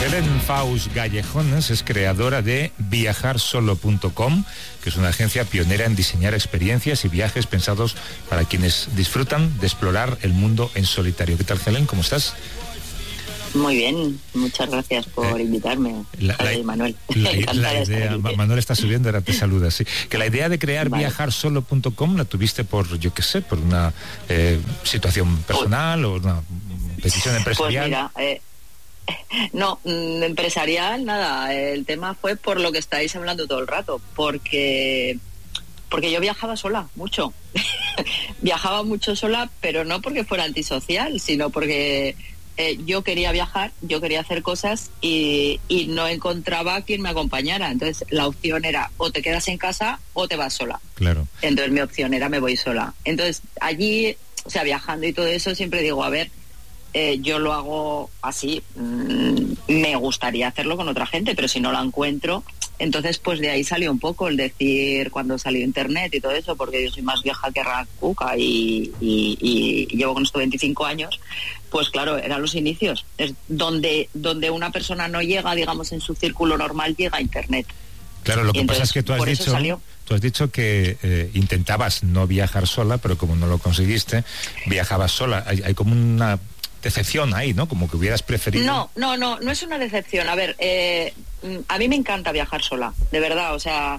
Helen Faust Gallejones es creadora de viajarsolo.com, que es una agencia pionera en diseñar experiencias y viajes pensados para quienes disfrutan de explorar el mundo en solitario. ¿Qué tal, Helen? ¿Cómo estás? Muy bien, muchas gracias por invitarme, Manuel. La idea, Manuel está subiendo, ahora te saluda, sí. Que la idea de crear viajarsolo.com la tuviste por, yo qué sé, por una situación personal o una decisión empresarial. Pues mira, no, empresarial, nada. El tema fue por lo que estáis hablando todo el rato, porque yo viajaba sola, mucho. Viajaba mucho sola, pero no porque fuera antisocial, sino porque yo quería viajar, yo quería hacer cosas y no encontraba quien me acompañara. Entonces la opción era o te quedas en casa o te vas sola. Claro. Entonces mi opción era me voy sola. Entonces allí, o sea, viajando y todo eso, siempre digo, a ver, yo lo hago así, me gustaría hacerlo con otra gente, pero si no la encuentro, entonces pues de ahí salió un poco el decir cuando salió internet y todo eso, porque yo soy más vieja que Racuca y llevo con esto 25 años, pues claro, eran los inicios, es donde una persona no llega, digamos, en su círculo normal, llega a internet. Claro, lo que pasa es que tú has dicho que intentabas no viajar sola, pero como no lo conseguiste, viajabas sola. Hay como una decepción ahí, ¿no? Como que hubieras preferido. No es una decepción. A ver, a mí me encanta viajar sola, de verdad, o sea,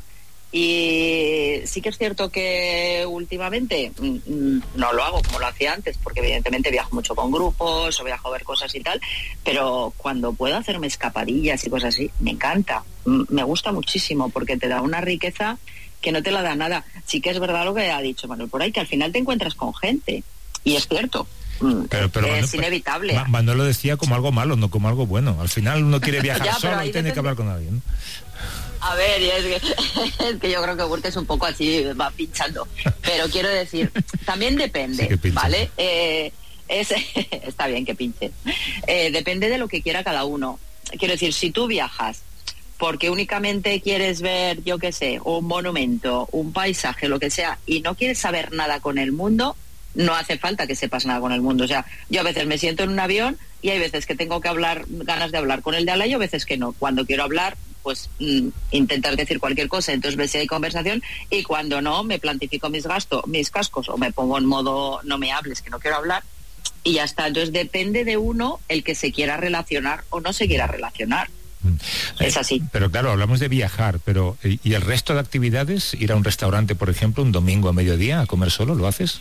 y sí que es cierto que últimamente no lo hago como lo hacía antes, porque evidentemente viajo mucho con grupos o viajo a ver cosas y tal, pero cuando puedo hacerme escapadillas y cosas así, me encanta, me gusta muchísimo, porque te da una riqueza que no te la da nada. Sí que es verdad lo que ha dicho Manuel por ahí, que al final te encuentras con gente, y es cierto. Pero es inevitable. Manuel lo decía como algo malo, no como algo bueno. Al final uno quiere viajar solo y tiene que hablar con alguien, ¿no? A ver, es que yo creo que Burke es un poco así, va pinchando. Pero quiero decir, también depende, sí, ¿vale? Está bien que pinche. Depende de lo que quiera cada uno. Quiero decir, si tú viajas porque únicamente quieres ver, yo qué sé, un monumento, un paisaje, lo que sea, y no quieres saber nada con el mundo, no hace falta que sepas nada con el mundo. O sea, yo a veces me siento en un avión y hay veces que tengo que ganas de hablar con el de al lado y a veces que no. Cuando quiero hablar, pues intentar decir cualquier cosa, entonces ver si hay conversación, y cuando no, me plantifico mis cascos, o me pongo en modo no me hables, que no quiero hablar, y ya está. Entonces depende de uno el que se quiera relacionar o no se quiera relacionar. Es así. Pero claro, hablamos de viajar, pero ¿y el resto de actividades? Ir a un restaurante, por ejemplo, un domingo a mediodía a comer solo, ¿lo haces?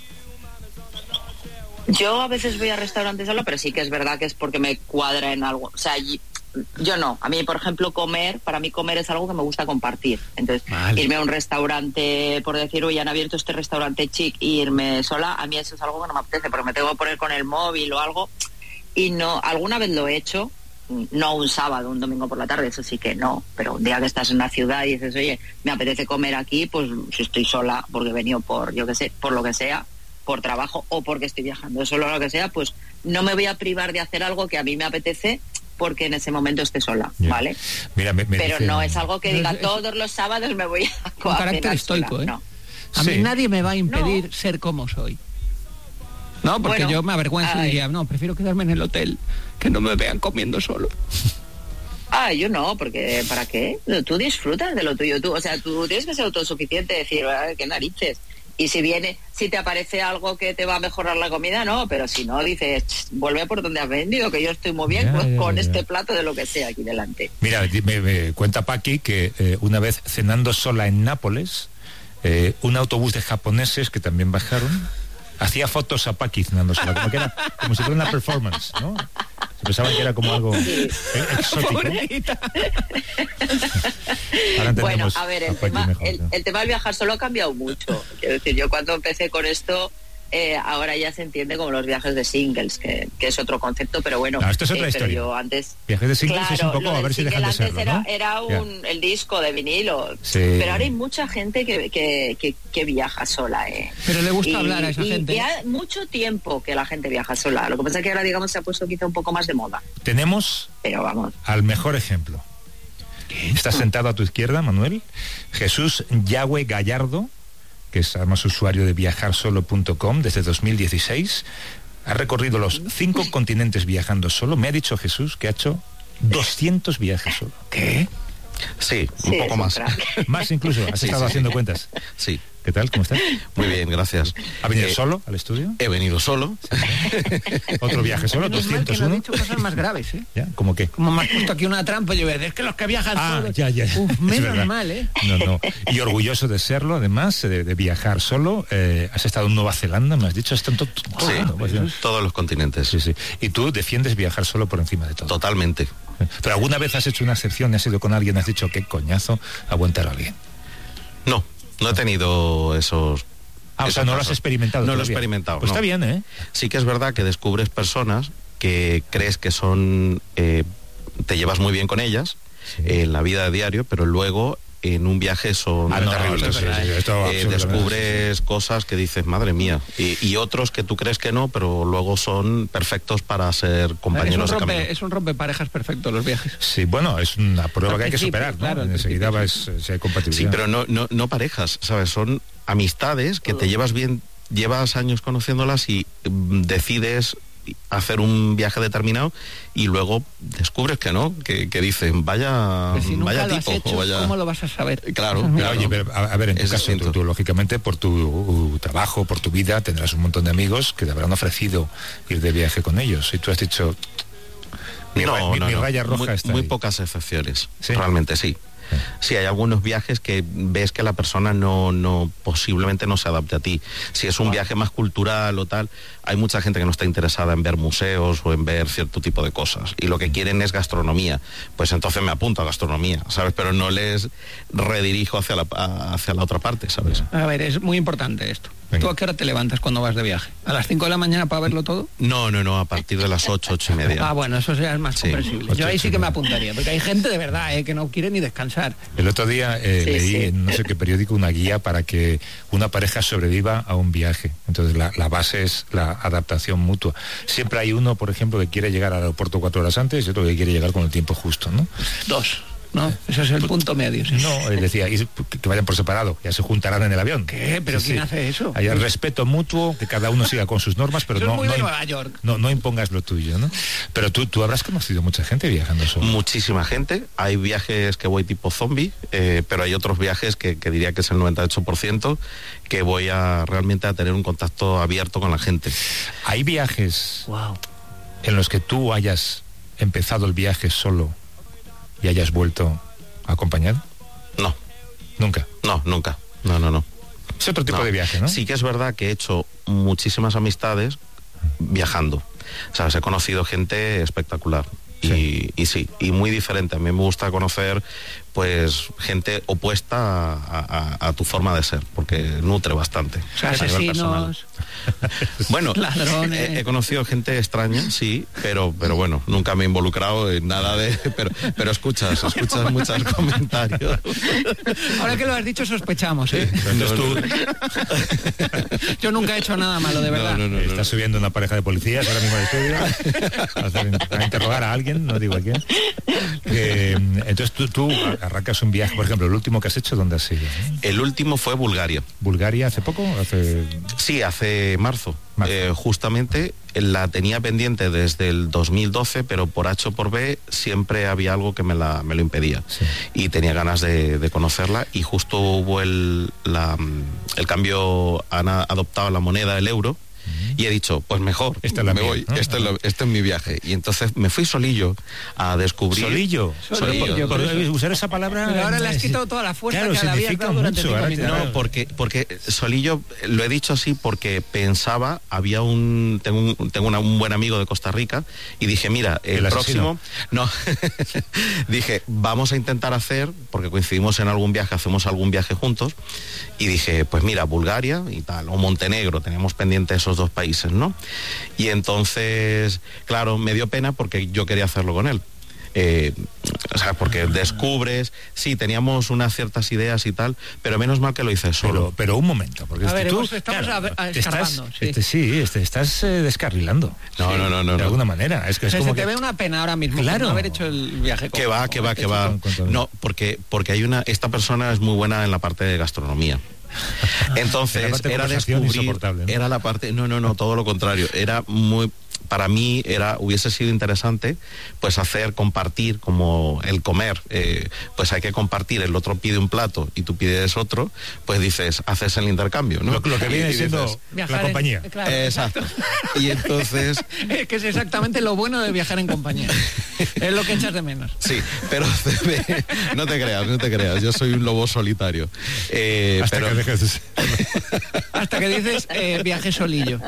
Yo a veces voy a restaurantes solo, pero sí que es verdad que es porque me cuadra en algo. O sea, yo no. A mí, por ejemplo, para mí comer es algo que me gusta compartir. Entonces, irme a un restaurante, por decir, hoy han abierto este restaurante chic, e irme sola, a mí eso es algo que no me apetece, porque me tengo que poner con el móvil o algo. Y no, alguna vez lo he hecho, no un sábado, un domingo por la tarde, eso sí que no. Pero un día que estás en una ciudad y dices, oye, me apetece comer aquí, pues si estoy sola, porque he venido por, yo qué sé, por lo que sea, por trabajo o porque estoy viajando solo o lo que sea, pues no me voy a privar de hacer algo que a mí me apetece porque en ese momento esté sola, ¿vale? Mira, pero no es algo que diga todos los sábados me voy a un carácter estoico, no. A mí nadie me va a impedir ser como soy. No, porque yo me avergüenzo y diría, no, prefiero quedarme en el hotel, que no me vean comiendo solo. Yo no, porque ¿para qué? Tú disfrutas de lo tuyo, o sea, tú tienes que ser autosuficiente, decir, qué narices. Y si te aparece algo que te va a mejorar la comida, no, pero si no, dices, vuelve por donde has vendido, que yo estoy muy bien con este plato de lo que sea aquí delante. Mira, me cuenta Paqui que una vez cenando sola en Nápoles, un autobús de japoneses que también bajaron, hacía fotos a Paqui cenando sola, como si fuera una performance, ¿no? Se pensaban que era como algo exótico. Bueno, a ver, el tema del viajar solo ha cambiado mucho. Quiero decir, yo cuando empecé con esto, ahora ya se entiende como los viajes de singles, que es otro concepto, pero bueno. No, esto es otra historia. Yo antes, viajes de singles es un poco a ver si dejan de serlo, ¿no? Era el disco de vinilo, sí. Pero ahora hay mucha gente que viaja sola, Pero le gusta hablar a esa gente. Y hace mucho tiempo que la gente viaja sola. Lo que pasa es que ahora, digamos, se ha puesto quizá un poco más de moda. Tenemos al mejor ejemplo. Está sentado a tu izquierda, Manuel, Jesús Yagüe Gallardo, que es además usuario de viajarsolo.com desde 2016. Ha recorrido los 5 continentes viajando solo. Me ha dicho Jesús que ha hecho 200 viajes solo. ¿Qué? Sí, un poco más. Más incluso, has estado haciendo cuentas. Sí. ¿Qué tal? ¿Cómo estás? Muy bien, gracias. ¿Ha venido solo al estudio? He venido solo. Otro viaje solo, 201. No he dicho cosas más graves, ¿eh? ¿Ya? ¿Cómo qué? Como me has puesto aquí una trampa, yo voy a decir, es que los que viajan solos... Ya. Uf, menos mal, ¿eh? No. Y orgulloso de serlo, además, de viajar solo. Has estado en Nueva Zelanda, me has dicho, está en todo... Todos los continentes. Sí. Y tú defiendes viajar solo por encima de todo. Totalmente. Pero ¿alguna vez has hecho una excepción y has ido con alguien, has dicho, qué coñazo aguantar a alguien? No he tenido esos... o sea, no lo has experimentado. No lo he experimentado. Pues no. Está bien, ¿eh? Sí que es verdad que descubres personas que crees que son... te llevas muy bien con ellas en la vida de diario, pero luego en un viaje son terribles. Descubres cosas que dices, madre mía, y otros que tú crees que no, pero luego son perfectos para ser compañeros de camino. Es un rompeparejas perfecto los viajes. Sí, bueno, es una prueba que hay que superar, ¿no? Claro, enseguida si hay compatibilidad. Sí, pero no parejas, ¿sabes? Son amistades que te llevas bien, llevas años conociéndolas y decides hacer un viaje determinado y luego descubres que no, que dicen vaya tipo hecho, o vaya... ¿Cómo lo vas a saber? Claro. Oye, pero, a ver, en tu caso, tú lógicamente por tu trabajo, por tu vida, tendrás un montón de amigos que te habrán ofrecido ir de viaje con ellos y tú has dicho mi raya roja está muy ahí. Pocas excepciones. ¿Sí? Realmente sí. Sí, hay algunos viajes que ves que la persona no posiblemente no se adapte a ti. Si es un viaje más cultural o tal, hay mucha gente que no está interesada en ver museos o en ver cierto tipo de cosas y lo que quieren es gastronomía. Pues entonces me apunto a gastronomía, ¿sabes? Pero no les redirijo hacia la otra parte, ¿sabes? A ver, es muy importante esto. Venga. ¿Tú a qué hora te levantas cuando vas de viaje? ¿A las 5 de la mañana para verlo todo? No, a partir de las 8:30. Ah, bueno, eso ya es más comprensible. Yo ahí sí que me apuntaría, porque hay gente de verdad que no quiere ni descansar. El otro día leí en no sé qué periódico una guía para que una pareja sobreviva a un viaje. Entonces la base es la adaptación mutua. Siempre hay uno, por ejemplo, que quiere llegar al aeropuerto 4 horas antes y otro que quiere llegar con el tiempo justo, ¿no? Dos. ¿No? Ese es el punto medio. ¿Sí? No, decía, que vayan por separado, ya se juntarán en el avión. ¿Qué? ¿Pero quién hace eso? Hay el respeto mutuo, que cada uno siga con sus normas, pero no de Nueva York. No impongas lo tuyo, ¿no? Pero tú habrás conocido mucha gente viajando solo. Muchísima gente. Hay viajes que voy tipo zombie, pero hay otros viajes que diría que es el 98%, que voy realmente a tener un contacto abierto con la gente. Hay viajes en los que tú hayas empezado el viaje solo y hayas vuelto acompañado. No. ¿Nunca? No, nunca. No. Es otro tipo de viaje, ¿no? Sí que es verdad que he hecho muchísimas amistades viajando. ¿Sabes? He conocido gente espectacular. Sí. Y muy diferente. A mí me gusta conocer pues gente opuesta a tu forma de ser, porque nutre bastante. O sea, asesinos, bueno, ladrones. He conocido gente extraña, sí, pero bueno, nunca me he involucrado en nada de... Pero escuchas muchos comentarios. Ahora que lo has dicho sospechamos, ¿eh? Yo nunca he hecho nada malo, de verdad. No. Estás subiendo una pareja de policías ahora mismo al estudio a interrogar a alguien, no digo a quién. Entonces tú arrancas un viaje, por ejemplo, el último que has hecho, ¿dónde has ido? El último fue Bulgaria. ¿Bulgaria hace poco? Sí, hace marzo. Justamente la tenía pendiente desde el 2012, pero por H o por B siempre había algo que me lo impedía. Sí. Y tenía ganas de conocerla y justo hubo el cambio, han adoptado la moneda, el euro. Y he dicho, pues mejor, me voy, ¿no? Este es mi viaje. Y entonces me fui solillo a descubrir... ¿Solillo? Por usar esa palabra... Pero ahora le has quitado toda la fuerza, claro, que le habías dado durante mucho, 5 minutos. No, porque solillo, lo he dicho así porque pensaba, tengo un buen amigo de Costa Rica, y dije, mira, el próximo... No, dije, vamos a intentar hacer, porque coincidimos en algún viaje, hacemos algún viaje juntos, y dije, pues mira, Bulgaria y tal, o Montenegro, teníamos pendiente esos dos países, ¿no? Y entonces, claro, me dio pena porque yo quería hacerlo con él. O sea, porque descubres, sí, teníamos unas ciertas ideas y tal, pero menos mal que lo hice solo. Pero un momento, porque estamos escarbando. Estás descarrilando. No. De alguna manera. Es que se te ve una pena ahora mismo, claro, no haber hecho el viaje. Que va. No, porque esta persona es muy buena en la parte de gastronomía. Entonces era descubrir, ¿no? era la parte, no, todo lo contrario, era muy, para mí hubiese sido interesante pues compartir, como el comer, pues hay que compartir, el otro pide un plato y tú pides otro, pues haces el intercambio, ¿no? Lo que viene siendo la compañía. Claro, exacto. Y entonces... Es que es exactamente lo bueno de viajar en compañía. Es lo que echas de menos. Sí, pero no te creas, yo soy un lobo solitario. Hasta que dices viaje solillo.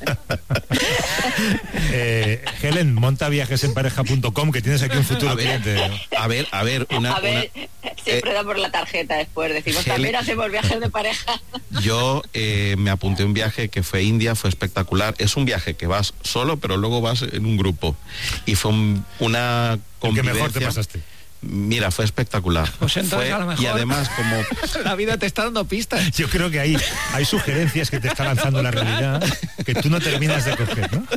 Helen, monta viajesenpareja.com, que tienes aquí un futuro cliente. A ver, siempre da por la tarjeta después, decimos, Helen, también hacemos viajes de pareja. Yo me apunté a un viaje que fue India, fue espectacular. Es un viaje que vas solo, pero luego vas en un grupo. Y fue una convivencia... ¿Qué mejor te pasaste? Mira, fue espectacular. Pues entonces, a lo mejor, y además, como... la vida te está dando pistas. Yo creo que hay sugerencias que te está lanzando la realidad que tú no terminas de coger, ¿no?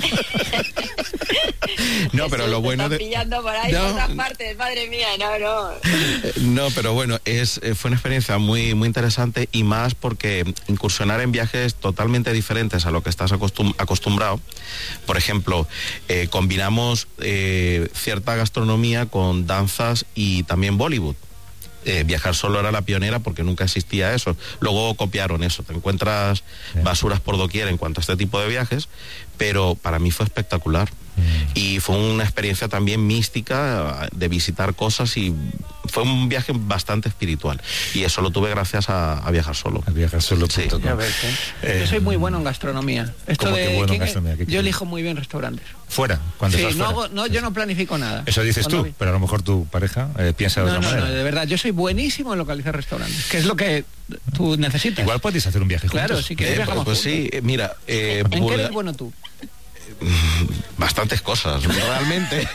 No, pero lo bueno de... pillando por ahí, por otras partes, madre mía, no. No, pero bueno, fue una experiencia muy, muy interesante, y más porque incursionar en viajes totalmente diferentes a lo que estás acostumbrado. Por ejemplo, combinamos cierta gastronomía con danzas y también Bollywood. Viajar Solo era la pionera porque nunca existía eso. Luego copiaron eso. Te encuentras basuras por doquier en cuanto a este tipo de viajes, pero para mí fue espectacular. Y fue una experiencia también mística de visitar cosas, y fue un viaje bastante espiritual. Y eso lo tuve gracias a Viajar Solo. A viajarsolo.com. Sí. Yo soy muy bueno en gastronomía. Yo elijo muy bien restaurantes. Fuera, cuando estás fuera. Yo no planifico nada. Eso dices tú, pero a lo mejor tu pareja piensa de otra manera. No, de verdad, yo soy buenísimo en localizar restaurantes, que es lo que tú necesitas. Igual podéis hacer un viaje juntos. Claro, sí que viajamos pues sí, mira... ¿En qué eres bueno tú? Bastantes cosas, realmente.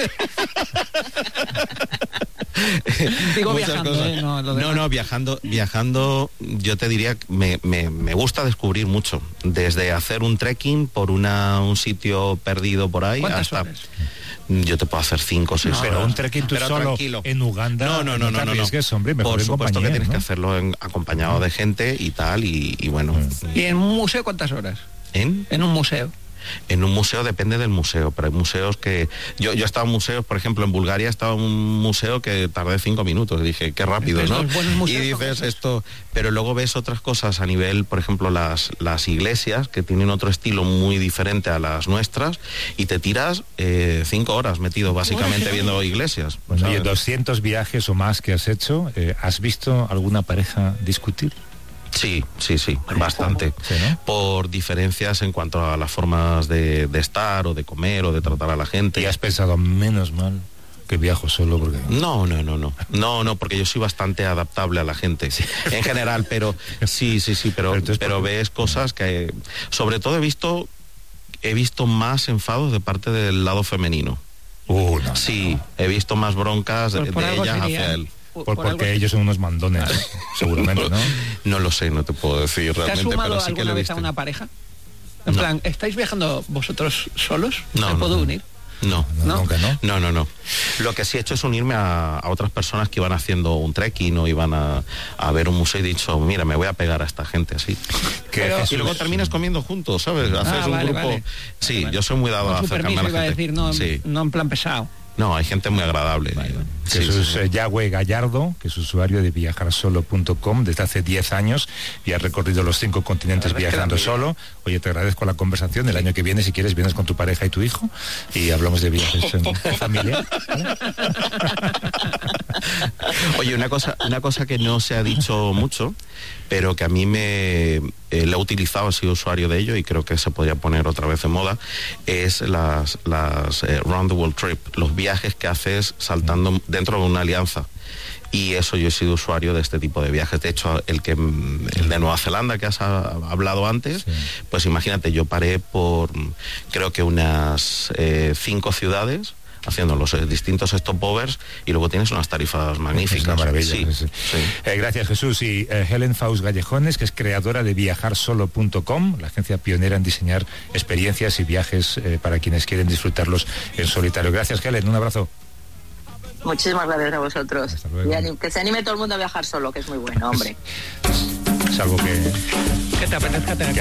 Digo, viajando, cosas. Viajando, yo te diría que me gusta descubrir mucho, desde hacer un trekking por un sitio perdido por ahí hasta... horas? Yo te puedo hacer 5 o 6 horas. Pero un trekking tú solo tranquilo. En Uganda. No. Hombre, por supuesto que tienes que hacerlo acompañado de gente y tal, y bueno. ¿Y en un museo cuántas horas? En un museo. En un museo depende del museo, pero hay museos que... Yo he estado en museos, por ejemplo, en Bulgaria he estado en un museo que tardé 5 minutos. Y dije, qué rápido, ¿no? Y dices esto... Pero luego ves otras cosas a nivel, por ejemplo, las iglesias, que tienen otro estilo muy diferente a las nuestras, y te tiras 5 horas metido básicamente viendo iglesias. Bueno, y 200 viajes o más que has hecho, ¿has visto alguna pareja discutir? Sí, bastante. Sí, ¿no? Por diferencias en cuanto a las formas de estar o de comer o de tratar a la gente. ¿Y has pensado, menos mal que viajo solo? Porque... No, porque yo soy bastante adaptable a la gente, sí. En general, pero sí, pero ves cosas que... Sobre todo he visto más enfados de parte del lado femenino. He visto más broncas de ellas hacia él. Porque ellos son unos mandones, seguramente, ¿no? No lo sé, no te puedo decir realmente. ¿Te has sumado pero sí alguna que lo vez a una pareja? En plan, ¿estáis viajando vosotros solos? ¿Me puedo unir? No, nunca, ¿no? No. Lo que sí he hecho es unirme a otras personas que iban haciendo un trekking o iban a ver un museo, y he dicho, mira, me voy a pegar a esta gente así. Y luego terminas comiendo juntos, ¿sabes? Haces un grupo. Vale. Sí, yo soy muy dado a acercarme a la gente. Decir, no en plan pesado. No, hay gente muy agradable. Jesús Yagüe Gallardo, que es usuario de viajarsolo.com desde hace 10 años y ha recorrido los 5 continentes viajando solo. Oye, te agradezco la conversación. El año que viene, si quieres, vienes con tu pareja y tu hijo y hablamos de viajes en familia. Oye, una cosa que no se ha dicho mucho, pero que a mí le he utilizado, he sido usuario de ello y creo que se podría poner otra vez en moda, es las Round the World Trip, los viajes que haces saltando dentro de una alianza. Y eso, yo he sido usuario de este tipo de viajes. De hecho, el de Nueva Zelanda que has hablado antes, pues imagínate, yo paré por creo que unas 5 ciudades haciendo los distintos stopovers, y luego tienes unas tarifas magníficas. Es una maravilla. Sí. Gracias, Jesús. Y Helen Faust Gallejones, que es creadora de viajarsolo.com, la agencia pionera en diseñar experiencias y viajes para quienes quieren disfrutarlos en solitario. Gracias, Helen. Un abrazo. Muchísimas gracias a vosotros. Y que se anime todo el mundo a viajar solo, que es muy bueno, hombre. Salvo que te apetezca tener